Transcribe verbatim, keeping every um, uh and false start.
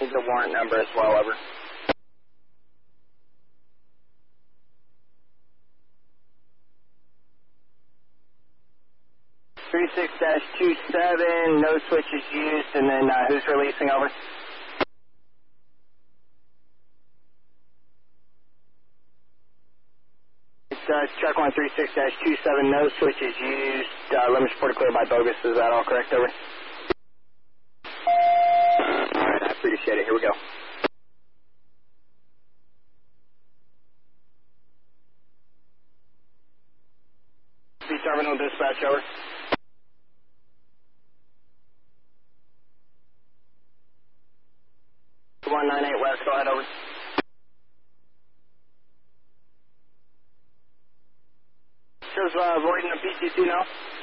need the warrant number as well, over. three six dash two seven, no switches used, and then uh, who's releasing, over? Uh, truck one three six dash two seven, no switches used, uh, limits reported clear by bogus, is that all correct, over? Alright, I appreciate it, here we go. B Terminal Dispatch, over. one nine eight West, go ahead, over. Shows uh, voiding a P C two now.